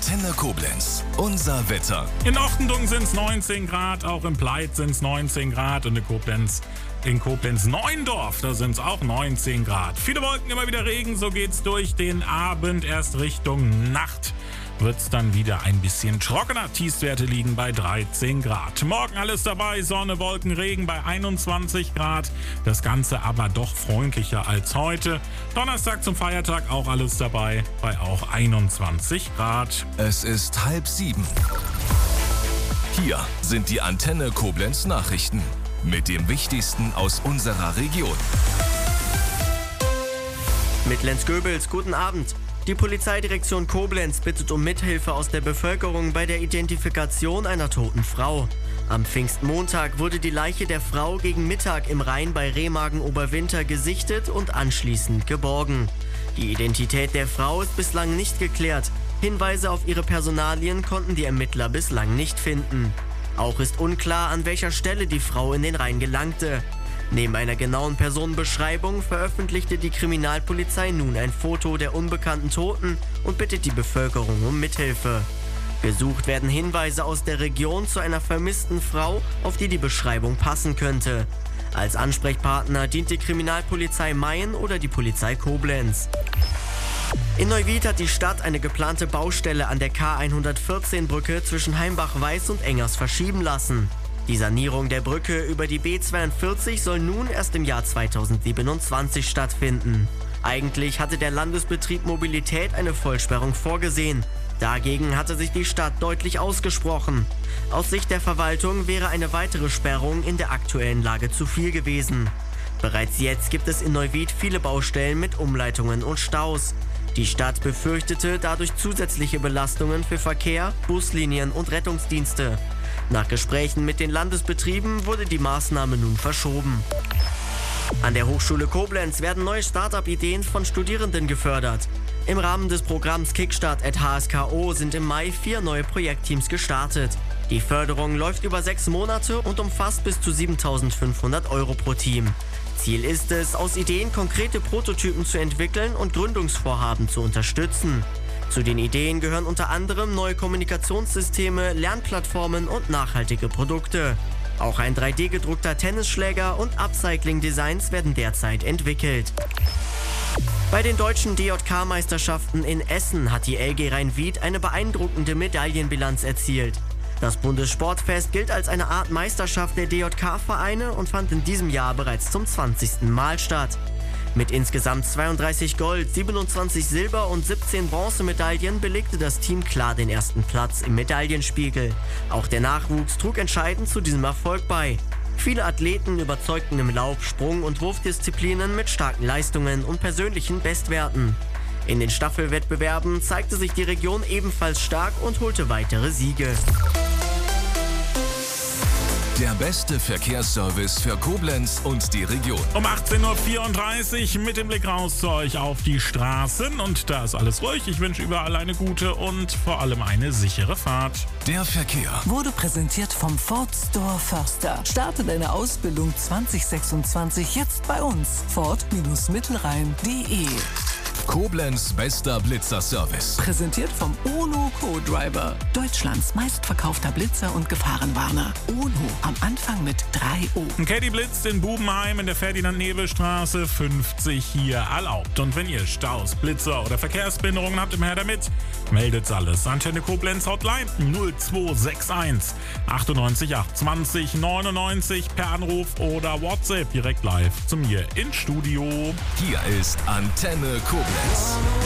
Antenne Koblenz. Unser Wetter. In Ochtendung sind es 19 Grad, auch in Pleit sind es 19 Grad und in Koblenz-Neuendorf, da sind es auch 19 Grad. Viele Wolken, immer wieder Regen, so geht's durch den Abend. Erst Richtung Nacht wird's dann wieder ein bisschen trockener. Tiefstwerte liegen bei 13 Grad. Morgen alles dabei, Sonne, Wolken, Regen bei 21 Grad. Das Ganze aber doch freundlicher als heute. Donnerstag zum Feiertag auch alles dabei, bei auch 21 Grad. Es ist 6:30. Hier sind die Antenne Koblenz Nachrichten mit dem Wichtigsten aus unserer Region. Mit Lenz Goebels, guten Abend. Die Polizeidirektion Koblenz bittet um Mithilfe aus der Bevölkerung bei der Identifikation einer toten Frau. Am Pfingstmontag wurde die Leiche der Frau gegen Mittag im Rhein bei Remagen-Oberwinter gesichtet und anschließend geborgen. Die Identität der Frau ist bislang nicht geklärt. Hinweise auf ihre Personalien konnten die Ermittler bislang nicht finden. Auch ist unklar, an welcher Stelle die Frau in den Rhein gelangte. Neben einer genauen Personenbeschreibung veröffentlichte die Kriminalpolizei nun ein Foto der unbekannten Toten und bittet die Bevölkerung um Mithilfe. Gesucht werden Hinweise aus der Region zu einer vermissten Frau, auf die die Beschreibung passen könnte. Als Ansprechpartner dient die Kriminalpolizei Mayen oder die Polizei Koblenz. In Neuwied hat die Stadt eine geplante Baustelle an der K114-Brücke zwischen Heimbach-Weiß und Engers verschieben lassen. Die Sanierung der Brücke über die B42 soll nun erst im Jahr 2027 stattfinden. Eigentlich hatte der Landesbetrieb Mobilität eine Vollsperrung vorgesehen. Dagegen hatte sich die Stadt deutlich ausgesprochen. Aus Sicht der Verwaltung wäre eine weitere Sperrung in der aktuellen Lage zu viel gewesen. Bereits jetzt gibt es in Neuwied viele Baustellen mit Umleitungen und Staus. Die Stadt befürchtete dadurch zusätzliche Belastungen für Verkehr, Buslinien und Rettungsdienste. Nach Gesprächen mit den Landesbetrieben wurde die Maßnahme nun verschoben. An der Hochschule Koblenz werden neue Start-up-Ideen von Studierenden gefördert. Im Rahmen des Programms Kickstart at HSKO sind im Mai 4 neue Projektteams gestartet. Die Förderung läuft über 6 Monate und umfasst bis zu 7.500 € pro Team. Ziel ist es, aus Ideen konkrete Prototypen zu entwickeln und Gründungsvorhaben zu unterstützen. Zu den Ideen gehören unter anderem neue Kommunikationssysteme, Lernplattformen und nachhaltige Produkte. Auch ein 3D-gedruckter Tennisschläger und Upcycling-Designs werden derzeit entwickelt. Bei den deutschen DJK-Meisterschaften in Essen hat die LG Rhein-Wied eine beeindruckende Medaillenbilanz erzielt. Das Bundessportfest gilt als eine Art Meisterschaft der DJK-Vereine und fand in diesem Jahr bereits zum 20. Mal statt. Mit insgesamt 32 Gold-, 27 Silber- und 17 Bronzemedaillen belegte das Team klar den ersten Platz im Medaillenspiegel. Auch der Nachwuchs trug entscheidend zu diesem Erfolg bei. Viele Athleten überzeugten im Lauf-, Sprung- und Wurfdisziplinen mit starken Leistungen und persönlichen Bestwerten. In den Staffelwettbewerben zeigte sich die Region ebenfalls stark und holte weitere Siege. Der beste Verkehrsservice für Koblenz und die Region. Um 18.34 Uhr mit dem Blick raus zu euch auf die Straßen. Und da ist alles ruhig. Ich wünsche überall eine gute und vor allem eine sichere Fahrt. Der Verkehr wurde präsentiert vom Ford Store Förster. Starte deine Ausbildung 2026 jetzt bei uns. Ford-Mittelrhein.de. Koblenz bester Blitzer-Service. Präsentiert vom Ono Co-Driver. Deutschlands meistverkaufter Blitzer und Gefahrenwarner. Ono am Anfang mit 3 O. Caddy blitzt in Bubenheim in der Ferdinand-Nebel-Straße 50 hier erlaubt. Und wenn ihr Staus, Blitzer oder Verkehrsbehinderungen habt, immer her damit. Meldet's alles. Antenne Koblenz Hotline 0261 98 820 99 per Anruf oder WhatsApp direkt live zu mir ins Studio. Hier ist Antenne Koblenz.